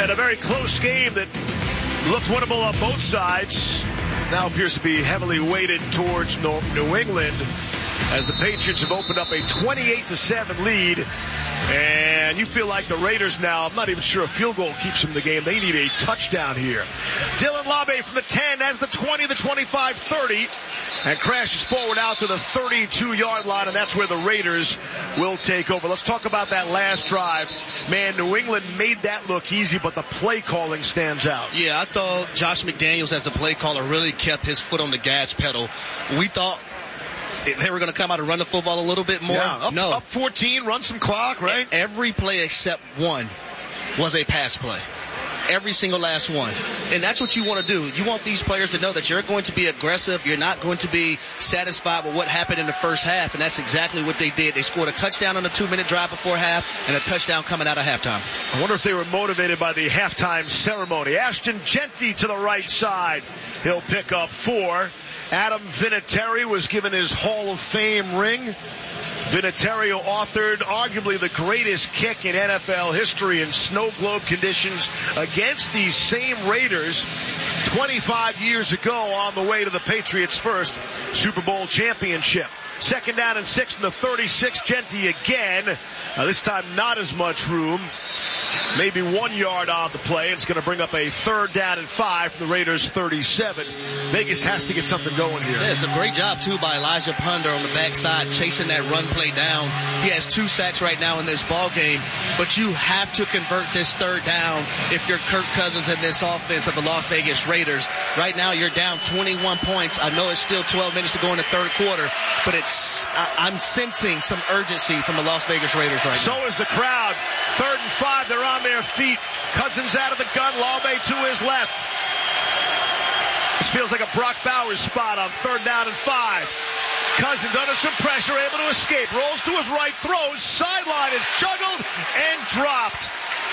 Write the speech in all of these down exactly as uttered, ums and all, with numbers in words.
And a very close game that looked winnable on both sides now appears to be heavily weighted towards New England as the Patriots have opened up a twenty-eight to seven lead. And you feel like the Raiders now, I'm not even sure a field goal keeps them in the game. They need a touchdown here. Dylan Labe from the ten has the twenty, the twenty-five, thirty, and crashes forward out to the thirty-two-yard line, and that's where the Raiders will take over. Let's talk about that last drive. Man, New England made that look easy, but the play calling stands out. Yeah, I thought Josh McDaniels, as the play caller, really kept his foot on the gas pedal. We thought they were going to come out and run the football a little bit more. Yeah, up, no. up fourteen, run some clock, right? Every play except one was a pass play. Every single last one. And that's what you want to do. You want these players to know that you're going to be aggressive. You're not going to be satisfied with what happened in the first half. And that's exactly what they did. They scored a touchdown on a two-minute drive before half and a touchdown coming out of halftime. I wonder if they were motivated by the halftime ceremony. Ashton Jeanty to the right side. He'll pick up four. Adam Vinatieri was given his Hall of Fame ring. Vinatieri authored arguably the greatest kick in N F L history in snow globe conditions against these same Raiders twenty-five years ago on the way to the Patriots' first Super Bowl championship. Second down and six from the thirty-six. Jeanty again. Uh, this time not as much room. Maybe one yard on the play. It's going to bring up a third down and five from the Raiders' thirty-seven. Vegas has to get something going here. Yeah, it's a great job, too, by Elijah Ponder on the backside, chasing that run play down. He has two sacks right now in this ball game, but you have to convert this third down if you're Kirk Cousins in this offense of the Las Vegas Raiders. Right now, you're down twenty-one points. I know it's still twelve minutes to go in the third quarter, but it's I, I'm sensing some urgency from the Las Vegas Raiders right so now. So is the crowd. Third and five, they're on their feet. Cousins out of the gun, Labe to his left. This feels like a Brock Bowers spot on third down and five. Cousins under some pressure, able to escape. Rolls to his right, throws. Sideline is juggled and dropped.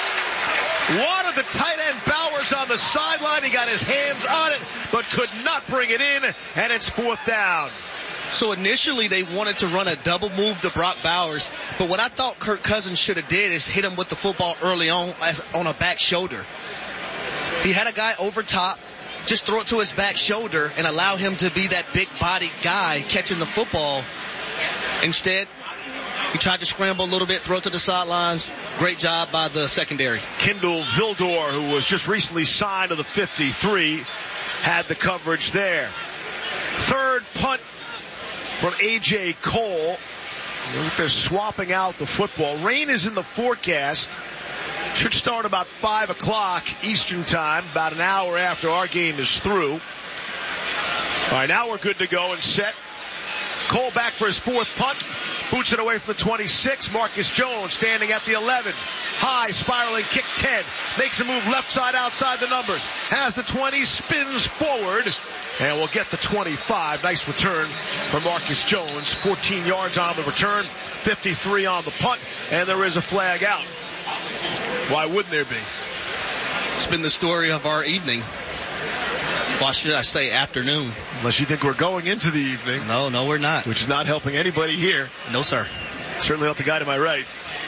Wanted the tight end Bowers on the sideline. He got his hands on it, but could not bring it in, and it's fourth down. So initially they wanted to run a double move to Brock Bowers, but what I thought Kirk Cousins should have did is hit him with the football early on as on a back shoulder. He had a guy over top, just throw it to his back shoulder and allow him to be that big-bodied guy catching the football. Instead, he tried to scramble a little bit, throw it to the sidelines. Great job by the secondary. Kindle Vildor, who was just recently signed to the fifty-three, had the coverage there. Third punt from A J Cole. They're swapping out the football. Rain is in the forecast. Should start about five o'clock Eastern time, about an hour after our game is through. All right, now we're good to go and set. Cole back for his fourth punt. Boots it away from the twenty-six. Marcus Jones standing at the eleven. High, spiraling kick ten. Makes a move left side outside the numbers. Has the twenty, spins forward, and will get the twenty-five. Nice return from Marcus Jones. fourteen yards on the return, fifty-three on the punt, and there is a flag out. Why wouldn't there be? It's been the story of our evening. Why should I say afternoon? Unless you think we're going into the evening. No, no, we're not. Which is not helping anybody here. No, sir. Certainly not the guy to my right.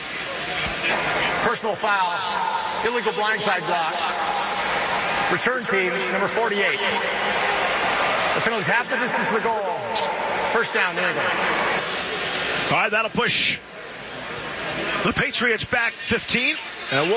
Personal foul. Illegal blindside block. Return team, number forty-eight. The penalty's half the distance to the goal. First down, New England. All right, that'll push the Patriots back fifteen. And we'll